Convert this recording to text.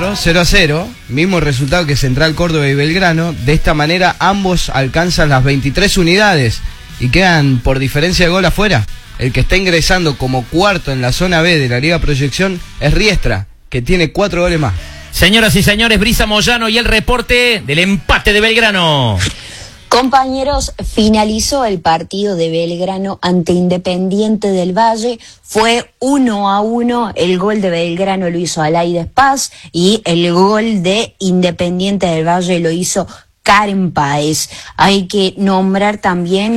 Cerro, 0-0, mismo resultado que Central Córdoba y Belgrano. De esta manera ambos alcanzan las 23 unidades y quedan por diferencia de gol afuera. El que está ingresando como cuarto en la zona B de la Liga Proyección es Riestra, que tiene 4 goles más. Señoras y señores, Brisa Moyano y el reporte del empate de Belgrano. Compañeros, finalizó el partido de Belgrano ante Independiente del Valle. Fue 1-1. El gol de Belgrano lo hizo Alaides Paz y el gol de Independiente del Valle lo hizo Karen Páez. Hay que nombrar también